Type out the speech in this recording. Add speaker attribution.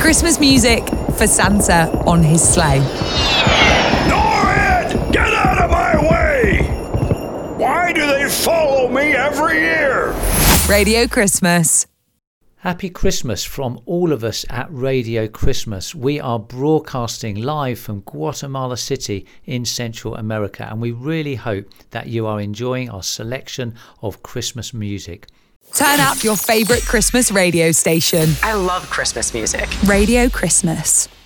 Speaker 1: Christmas music for Santa on his sleigh.
Speaker 2: Norrid! Get out of my way! Why do they follow me every year?
Speaker 1: Radio Christmas.
Speaker 3: Happy Christmas from all of us at Radio Christmas. We are broadcasting live from Guatemala City in Central America, and we really hope that you are enjoying our selection of Christmas music.
Speaker 1: Turn up your favourite Christmas radio station.
Speaker 4: I love Christmas music.
Speaker 1: Radio Christmas.